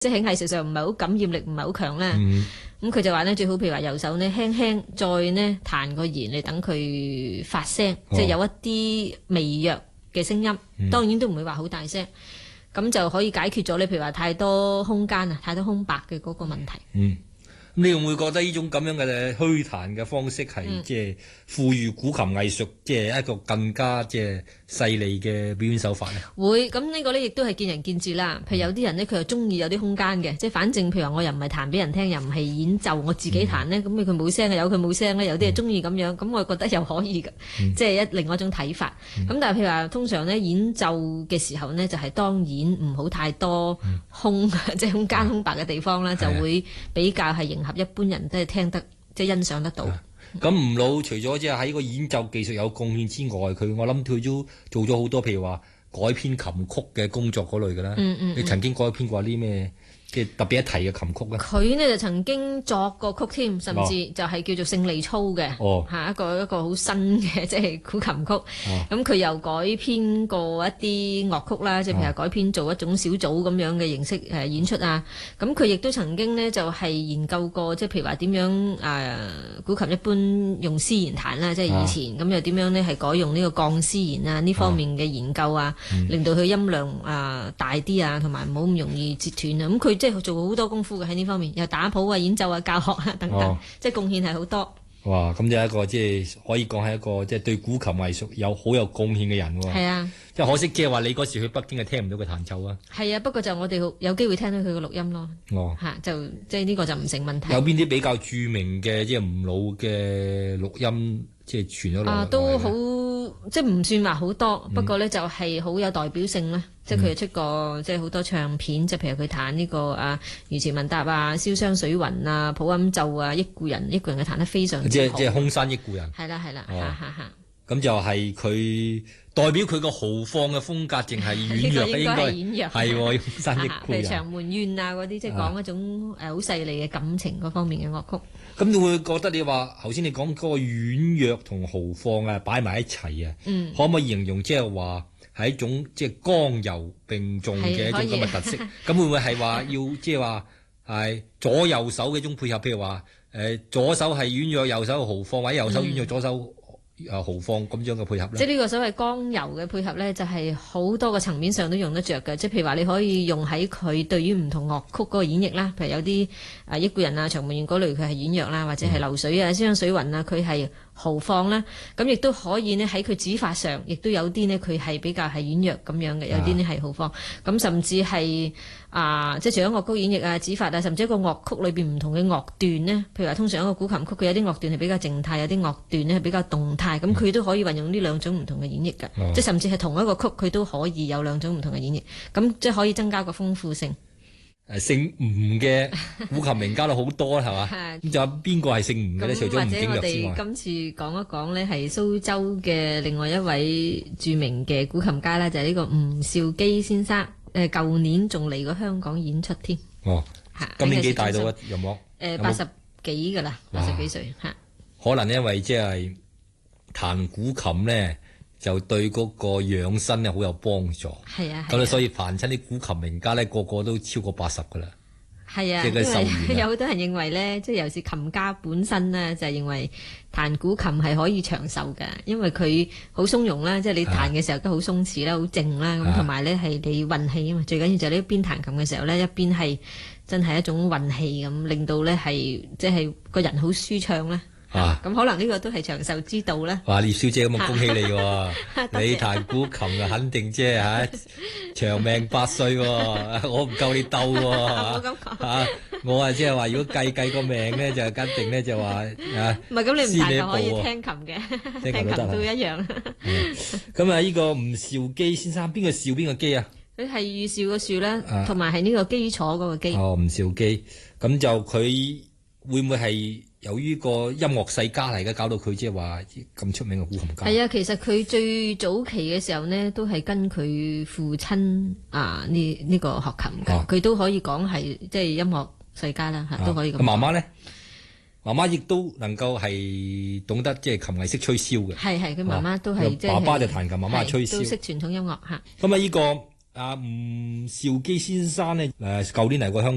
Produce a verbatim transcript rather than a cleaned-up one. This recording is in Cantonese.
即係喺藝術上唔係好感染力唔係好強啦。咁佢、嗯、就話咧最好譬如話右手呢輕輕再呢彈個弦嚟等佢發聲，哦、即係有一啲微弱嘅聲音，嗯、當然都唔會話好大聲，咁就可以解決咗你譬如話太多空間啊、太多空白嘅嗰個問題。 嗯，你會唔會覺得呢種咁樣嘅虛彈嘅方式係即係賦予古琴藝術即係一個更加即係細膩嘅表演手法咧？ 會，咁呢個呢亦都係見仁見智啦。譬如有啲人呢，佢又中意有啲空間嘅，即係反正譬如話我又唔係彈俾人聽，又唔係演奏，我自己彈呢。咁佢冇聲嘅，有佢冇聲咧，有啲係中意咁樣，咁、嗯、我覺得又可以嘅，嗯、即係一另外一種睇法。咁、嗯、但係譬如話通常呢，演奏嘅時候呢，就係、是、當然唔好太多空，嗯、即係空間空白嘅地方啦，嗯、就會比較係迎合一般人都係聽得即係欣賞得到。 咁吳老除咗即係喺個演奏技術有貢獻之外，佢我諗佢都做咗好多譬如話改編琴曲嘅工作嗰類㗎啦。嗯嗯嗯，你曾經改編過啲咩即係特別一提嘅琴曲咧？佢呢就曾經作過曲添，甚至就係叫做勝利操嘅，嚇、哦、一個一個好新嘅即係古琴曲。咁佢、哦、又改編過一啲樂曲啦，即係譬如改編做一種小組咁樣嘅形式誒演出啊。咁佢亦都曾經呢就係研究過，即係譬如話點樣誒、呃、古琴一般用絲弦彈啦，即係以前咁、啊、又點樣呢係改用呢個鋼絲弦啊呢方面嘅研究啊，嗯、令到佢音量啊、呃、大啲啊，同埋唔好咁容易截斷啊。咁佢即係做好多功夫嘅喺呢方面，又打譜啊、演奏啊、教學啊等等，哦、即係貢獻係好多。 哇！咁就係一個即係可以講係一個即係對古琴藝術有好有貢獻嘅人喎。係啊，即係可惜即係話你嗰時去北京係聽唔到佢彈奏啊。係啊，不過就我哋有機會聽到佢嘅錄音咯。哦，嚇就即係呢個就唔成問題。 有邊啲比較著名嘅即係吳老嘅錄音即係傳咗落嚟？ 啊，都好即係唔算話好多，嗯、不過咧就係好有代表性啦。即係佢又出過即係好多唱片，即係譬如佢彈呢個啊魚池問答啊、瀟湘水雲啊、普音奏啊、憶故人、憶故人佢彈得非常之好。 即係即係空山憶故人。 係啦係啦，嚇嚇嚇。 咁就係佢代表佢個豪放嘅風格，淨係軟弱嘅應該演弱係喎，空山憶故人。 譬如長門怨啊嗰啲，即係講一種誒好細膩嘅感情嗰方面嘅樂曲。 咁你會覺得你話頭先你講嗰個軟弱同豪放啊擺埋一齊啊，嗯、可唔可以形容即係話係一種即係剛柔並重嘅一種咁嘅特色？咁會唔會係話要即係話係左右手嘅一種配合？譬如話誒、呃、左手係軟弱，右手豪放，或者右手軟弱，左手誒豪放咁樣嘅配合咧？即係呢個所謂剛柔嘅配合咧，就係、是、好多個層面上都用得着嘅。即係譬如話你可以用喺佢對於唔同樂曲嗰個演繹啦，譬如有啲誒憶故人啊、長門怨嗰類佢係軟弱啦，或者係流水啊、瀟湘水雲啊，佢係豪放啦。咁亦都可以呢，喺佢指法上，亦都有啲呢，佢係比較係軟弱咁樣嘅，有啲呢係豪放。咁、啊、甚至係啊，即係除咗樂曲演繹啊、指法啊，甚至一個樂曲裏邊唔同嘅樂段呢，譬如話通常一個古琴曲佢有啲樂段係比較靜態，有啲樂段呢係比較動態，咁佢都可以運用呢兩種唔同嘅演繹㗎。嗯、即係甚至係同一個曲佢都可以有兩種唔同嘅演繹，咁即係可以增加個豐富性。 誒姓吳嘅古琴名家都好多係嘛？咁仲有邊個係姓吳嘅咧？除咗吳景若之外，或者我哋今次講一講呢，係蘇州嘅另外一位著名嘅古琴家啦，就係、是、呢個吳兆基先生。誒，舊年仲嚟過香港演出添。 哦，今年幾大到啊？有冇？ 誒，八十幾噶啦，八十幾歲吓。 可能因為即係彈古琴咧，就對嗰個養生咧好有幫助。係啊，咁咧所以凡親啲古琴名家咧，個個都超過八十噶啦。 係啊，因為有好多人認為咧，即係尤其是琴家本身咧，就係、是、認為彈古琴係可以長壽㗎，因為佢好鬆容啦，即係你彈嘅時候都好鬆弛啦，好靜啦，咁同埋咧係你運氣啊嘛，最緊要就係你一邊彈琴嘅時候咧，一邊係真係一種運氣咁，令到咧係即係個人好舒暢啦。啊！咁可能呢個都係長壽之道啦。 哇！聶小姐咁啊，恭喜你喎！你彈古琴啊，肯定即係嚇長命百歲喎！我唔夠你鬥喎！冇咁講嚇，我啊即係話，如果計計個命咧，就一定咧就話啊。唔係咁，你唔彈就可以聽琴嘅，聽琴都一樣。 咁啊，呢個吳兆基先生，邊個兆邊個基啊？ 佢係預兆個兆啦，同埋係呢個基礎嗰個基。 哦，吳兆基，咁就佢會唔會係？由於個音樂世家嚟嘅，搞到佢即係話咁出名嘅古琴家。 係啊，其實佢最早期嘅時候呢，都係跟佢父親啊呢呢、呢個學琴嘅，佢、啊、都可以講係即係音樂世家啦嚇，啊、都可以咁。 媽媽咧，媽媽亦都能夠係懂得即係琴藝識吹簫嘅。係係，佢媽媽都係即係。爸爸就彈琴，媽媽吹簫。都識傳統音樂嚇。咁啊，呢個啊吳兆基先生呢，誒舊年嚟過香港。